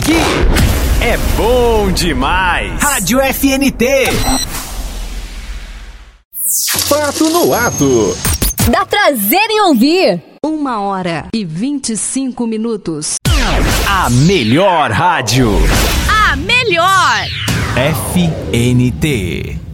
Aqui é bom demais. Rádio FNT. Fato no ato. Dá prazer em ouvir. 1h25. A melhor rádio. A melhor. FNT.